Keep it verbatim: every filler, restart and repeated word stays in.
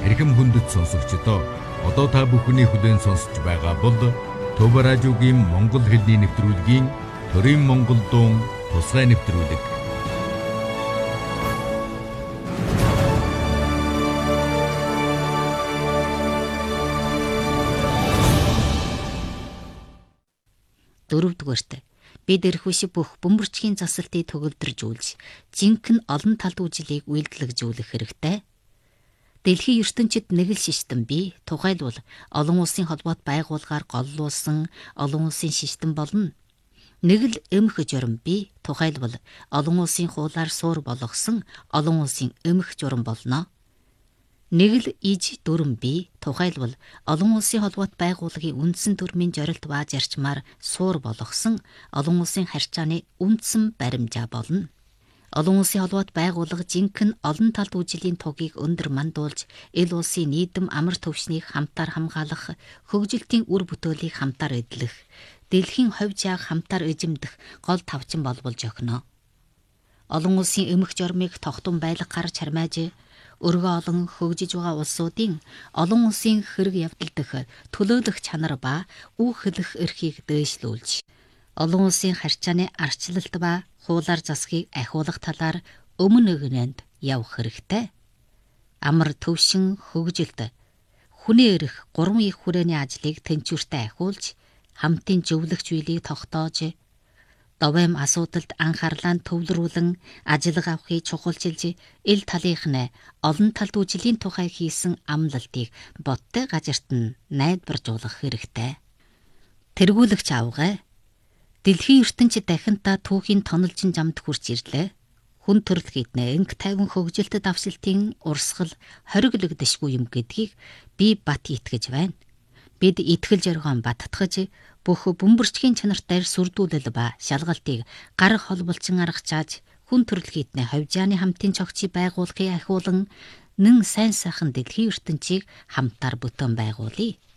эрхэм хүндэт сонсогчдоо одоо та бүхний хүлээн сонсож байгаа бол Төв радиогийн Монгол хэлний нэвтрүүлгийн Төрийн Монгол дуун тусгай нэвтрүүлэг. Дөрөвдүгээрт бид эрхвшиг бүх бөмбөрчгийн засалтыг төгөлдржүүлж, жинхэнэ олон талт үжилийг үйлдэлгжүүлэх хэрэгтэй. Дэлхийн ертөнцид нэг л систем бий. Тухайлбал олон улсын холбоот байгууллагаар голлуулсан олон улсын систем болно. Нэг л эмх журам бий. Тухайлбал олон улсын хуулиар суур болгосон олон улсын эмх журам болно. Нэг л иж дүрм бий. Тухайлбал олон улсын холбоот байгууллагын үндсэн дүрмийн зорилт ба зарчмаар суур болгосон олон улсын харьцааны үндсэн баримжаа болно. Олон улсын холбоот байгууллага жинхэнэ олон талт үжилийн тугийг өндөр мандуулж, эл улсын нийтэм амар төвшнийг хамтаар хамгаалах, хөгжилтийн үр бүтээлийг хамтаар эдлэх, дэлхийн хувь жааг хамтаар эзэмдэх гол тавчин болболж өгнө. Олон улсын эмх журмыг тогтун байлга гарч хармааж, өргөө олон хөгжиж байгаа улсуудын олон улсын хэрэг явдал дэх төлөөлөх чанар ба үүхэлэх эрхийг дээшлүүлж, олон улсын харьцааны арчлалт ба хуулиар засгийг ахиулах талаар өмнө өгнөнд явах хэрэгтэй. Амар төвшин хөгжилт, хүний эрх гурван их хүрээний ажлыг тэнцвэртэй ахиулж, хамтын зөвлөгч үйлийг тогтоож, довоом асуудалд анхаарлаа төвлөрүүлэн ажиллага авахыг чухалчилж, эл талынхнаа олон талт үжилийн тухай хийсэн амлалтыг бодтой газарт нь найдваржуулах хэрэгтэй. Тэргүүлэгч авгай. Дэлхийн ертөнцид дахинта түүхийн тоналжин замд хүрч ирлээ. Хүн төрөл хийднэ энх тайван хөгжилтэд давшилтын урсгал хориглогдшгүй юм гэдгийг би бат итгэж байна. Бид итгэл зоригоон баттгаж бүх бөмбөрчгийн чанартай сүрдүүлэл ба шалгалтыг гар холболцсон аргачааж хүн төрөл хийднэ ховжааны хамтын цогцыг байгуулахыг ахиулан нэн сайн сайхан дэлхийн ертөнцийг хамтаар бүтэн байгуулъя.